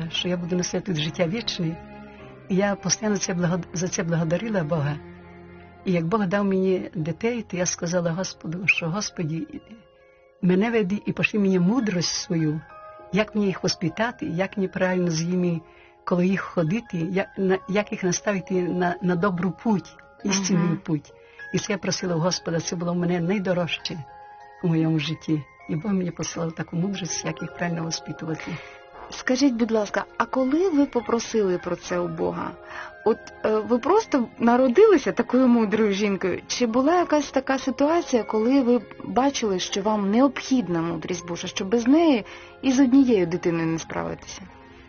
що я буду носити тут життя вічне. І я постійно за це благодарила Бога. І як Бог дав мені дітей, то я сказала Господу, що Господи, мене веди і пошли мені мудрость свою, як мені їх воспитати, як мені правильно з ними, коли їх ходити, як їх наставити на добру путь, істинний путь. І це я просила у Господа, це було в мене найдорожче у моєму житті. І Бог мені послав таку мудрість, як їх правильно воспитувати. Скажіть, будь ласка, а коли ви попросили про це у Бога? От ви просто народилися такою мудрою жінкою? Чи була якась така ситуація, коли ви бачили, що вам необхідна мудрість Божа, що без неї і з однією дитиною не справитися?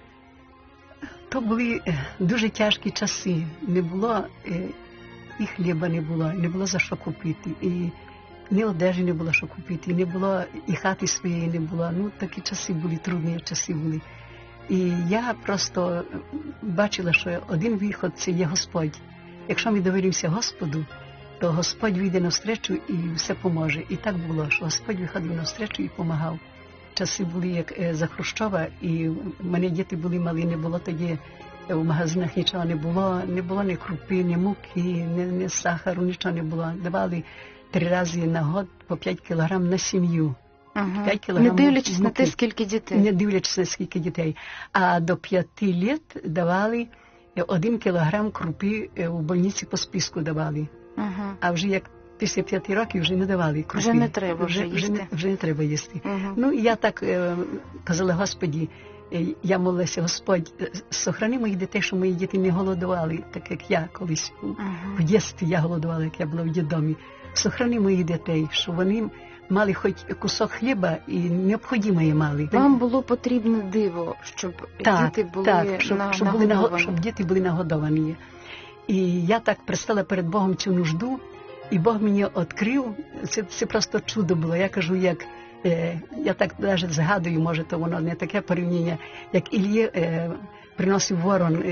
То були дуже тяжкі часи. Не було, і хліба не було за що купити, і ні одежі не було що купити, не було і хати своєї не було. Ну, такі часи були, трудні часи були. І я просто бачила, що один вихід – це є Господь. Якщо ми довіримося Господу, то Господь вийде навстречу і все поможе. І так було, що Господь виходив навстречу і допомагав. Часи були як за Хрущова, і в мене діти були малі, не було тоді в магазинах нічого не було ні крупи, ні муки, ні сахару, нічого не було. Давали 3 рази на год по 5 кілограм на сім'ю. Ага. 5 кілограм не дивлячись муки. на те, скільки дітей. Не дивлячись на скільки дітей. А до 5 років давали 1 кілограм крупи в больниці по списку давали. Ага. А вже як після 5 років вже не давали крупи. Вже не треба їсти. Вже не треба їсти. Ага. Ну, і я так казала Господі, я молилася, Господь, сохрани моїх дітей, щоб мої діти не голодували, так як я колись в дитинстві я голодувала, як я була в дитдомі. Сохрани моїх дітей, щоб вони мали хоч кусок хліба і необхідне мали. Вам було потрібне диво, щоб діти були нагодовані. Щоб діти були нагодовані. І я так пристала перед Богом цю нужду, і Бог мені відкрив, це просто чудо було. Я кажу, як я так навіть згадую, може, то воно не таке порівняння, як Іллі приносив ворон,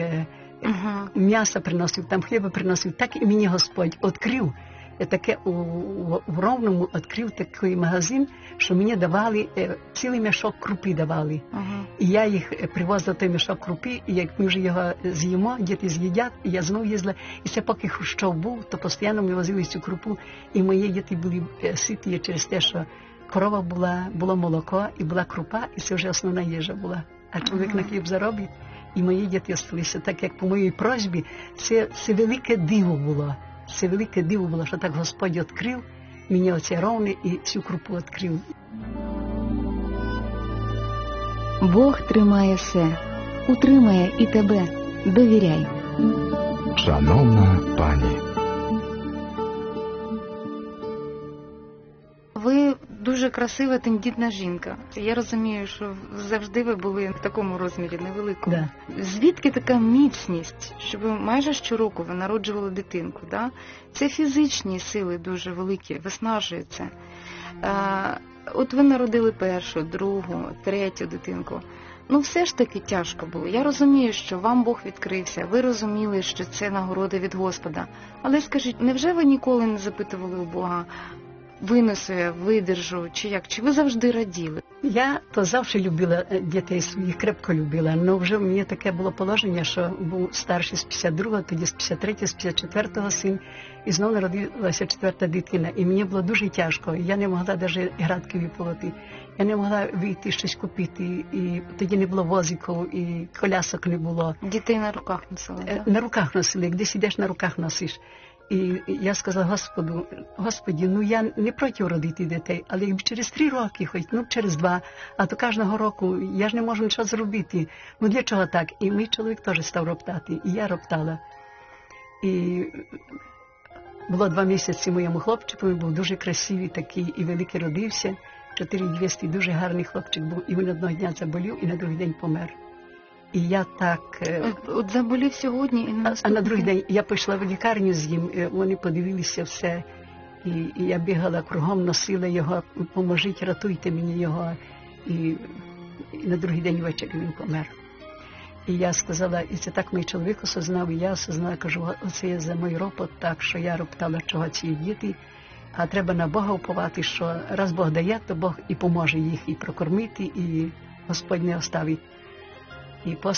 м'ясо приносив, там хліба приносив, так і мені Господь відкрив. Таке в Ровному відкрив такий магазин, що мені давали, цілий мішок крупи давали. І я їх привозила той мішок крупи, і як ми вже його з'їмо, діти з'їдять, і я знову їздила. І це поки Хрущов був, то постійно ми возили цю крупу, і мої діти були ситі через те, що корова була, було молоко, і була крупа, і це вже основна їжа була. А чоловік на хліб заробить, і мої діти залишилися. Так як по моїй просьбі, це велике диво було. Це велике диво було, що так Господь відкрив мені оце Ровне і цю крупу відкрив. Бог тримає все, утримає і тебе. Довіряй. Шановна пані. Ви дуже красива, тендітна жінка. Я розумію, що завжди ви були в такому розмірі, невеликому. Да. Звідки така міцність, що ви майже щороку ви народжували дитинку? Да? Це фізичні сили дуже великі, виснажує це. От ви народили першу, другу, третю дитинку. Ну, все ж таки тяжко було. Я розумію, що вам Бог відкрився, ви розуміли, що це нагорода від Господа. Але скажіть, невже ви ніколи не запитували у Бога, винесу я, видержу, чи як? Чи ви завжди раділи? Я то завжди любила дітей своїх, крепко любила, але вже в мене таке було положення, що був старший з 52-го, тоді з 53-го, з 54-го син, і знову народилася 4-та дитина. І мені було дуже тяжко, я не могла навіть градки виполоти, я не могла вийти щось купити, і тоді не було возиків, і колясок не було. Дітей на руках носили, так? На руках носили, як десь ідеш, на руках носиш. І я сказала Господі, ну я не проти родити дітей, але якби через 3 роки, хоч, ну через 2, а то кожного року я ж не можу нічого зробити. Ну для чого так? І мій чоловік теж став роптати, і я роптала. І було 2 місяці моєму хлопчику, він був дуже красивий такий і великий родився, 4200, дуже гарний хлопчик був, і він одного дня заболів, і на другий день помер. І я так... От заболів сьогодні і на А на другий день я пішла в лікарню з ним, вони подивилися все, і я бігала кругом, носила його, поможіть, рятуйте мені його. І на другий день ввечері він помер. І я сказала, і це так мій чоловік осознав, і я осознала, кажу, оце є за мій ропот, так, що я роптала, чого ці діти, а треба на Бога уповати, що раз Бог дає, то Бог і поможе їх і прокормити, і Господь не оставить. І